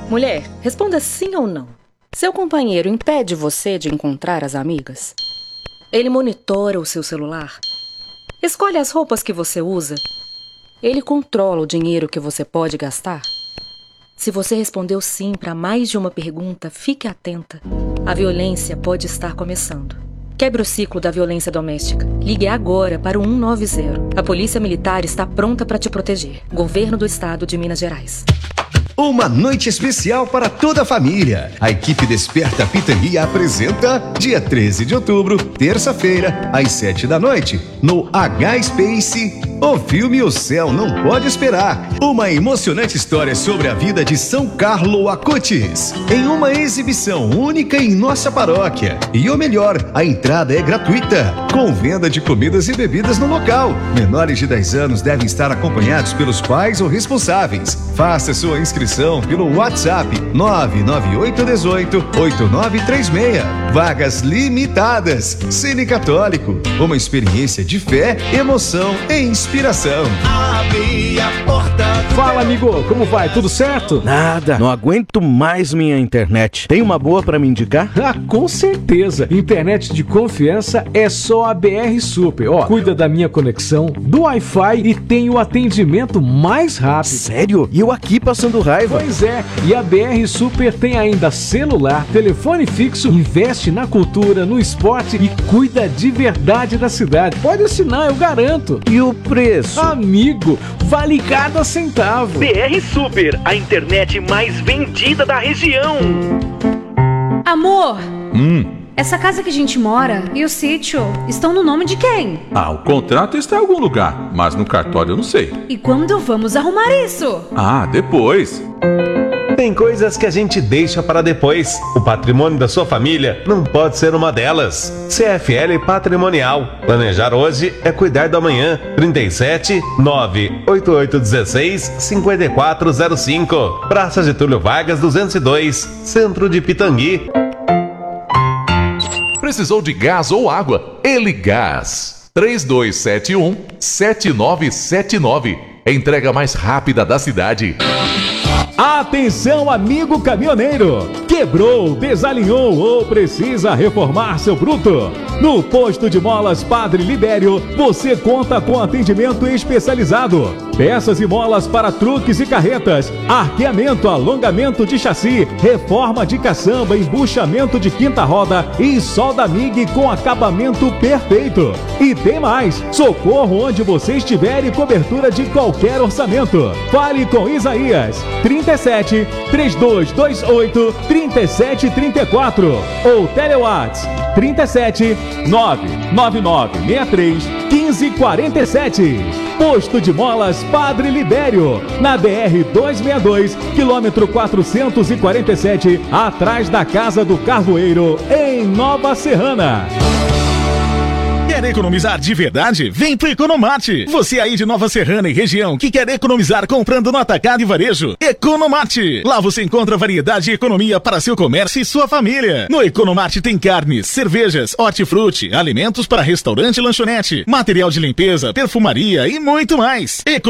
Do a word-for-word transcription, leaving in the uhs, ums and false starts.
Mulher, responda sim ou não. Seu companheiro impede você de encontrar as amigas? Ele monitora o seu celular? Escolhe as roupas que você usa? Ele controla o dinheiro que você pode gastar? Se você respondeu sim para mais de uma pergunta, fique atenta. A violência pode estar começando. Quebre o ciclo da violência doméstica. Ligue agora para o um nove zero. A Polícia Militar está pronta para te proteger. Governo do Estado de Minas Gerais. Uma noite especial para toda a família. A equipe Desperta Pitangui apresenta dia treze de outubro, terça-feira, às sete da noite, no H-Space, o filme O Céu Não Pode Esperar. Uma emocionante história sobre a vida de São Carlo Acutis, em uma exibição única em nossa paróquia. E o melhor, a entrada é gratuita, com venda de comidas e bebidas no local. Menores de dez anos devem estar acompanhados pelos pais ou responsáveis. Faça sua inscrição pelo WhatsApp nove nove oito um oito oito nove três seis. Vagas limitadas. Cine Católico, uma experiência de fé, emoção e inspiração. Abre a porta. Fala, amigo, como vai? Tudo certo? Nada, não aguento mais minha internet. Tem uma boa pra me indicar? Ah, com certeza. Internet de confiança é só a B R Super. Ó, cuida da minha conexão, do Wi-Fi e tem o atendimento mais rápido. Sério? E eu aqui passando raiva. Pois é, e a B R Super tem ainda celular, telefone fixo, investe na cultura, no esporte e cuida de verdade da cidade. Pode assinar, eu garanto. E o preço? Amigo, vale cada centavo. B R Super, a internet mais vendida da região. Amor! Hum. Essa casa que a gente mora e o sítio estão no nome de quem? Ah, o contrato está em algum lugar, mas no cartório eu não sei. E quando vamos arrumar isso? Ah, depois. Tem coisas que a gente deixa para depois. O patrimônio da sua família não pode ser uma delas. C F L Patrimonial. Planejar hoje é cuidar do amanhã. trinta e sete, nove oito oito um seis, cinco quatro zero cinco. Praça Getúlio Vargas duzentos e dois, Centro de Pitangui. Precisou de gás ou água? Eligás. três dois sete um, sete nove sete nove. Entrega mais rápida da cidade. Atenção, amigo caminhoneiro! Quebrou, desalinhou ou precisa reformar seu bruto? No Posto de Molas Padre Libério, você conta com atendimento especializado. Peças e molas para truques e carretas, arqueamento, alongamento de chassi, reforma de caçamba, embuchamento de quinta roda e solda M I G com acabamento perfeito. E tem mais, socorro onde você estiver e cobertura de qualquer orçamento. Fale com Isaías, trinta e sete, três dois dois oito, trinta e sete trinta e quatro ou Telewatts trinta e sete, nove nove nove seis três, um cinco quatro sete. Posto de Molas Padre Libério, na B R duzentos e sessenta e dois, quilômetro quatrocentos e quarenta e sete, atrás da Casa do Carvoeiro, em Nova Serrana. Quer economizar de verdade? Vem pro Economate! Você aí de Nova Serrana e região que quer economizar comprando no atacado e varejo? Economate! Lá você encontra variedade e economia para seu comércio e sua família. No Economate tem carnes, cervejas, hortifruti, alimentos para restaurante e lanchonete, material de limpeza, perfumaria e muito mais.